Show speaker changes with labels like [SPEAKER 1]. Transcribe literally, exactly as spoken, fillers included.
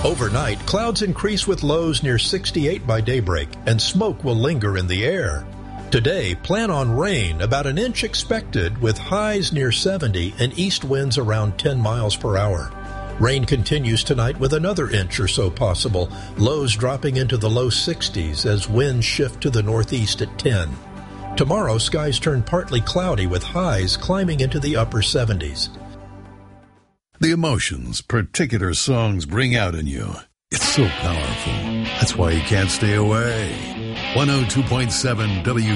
[SPEAKER 1] Overnight, clouds increase with lows near sixty-eight by daybreak, and smoke will linger in the air. Today, plan on rain, about an inch expected, with highs near seventy and east winds around ten miles per hour. Rain continues tonight with another inch or so possible, lows dropping into the low sixties as winds shift to the northeast at ten. Tomorrow, skies turn partly cloudy with highs climbing into the upper seventies.
[SPEAKER 2] The emotions particular songs bring out in you. It's so powerful. That's why you can't stay away. one oh two point seven W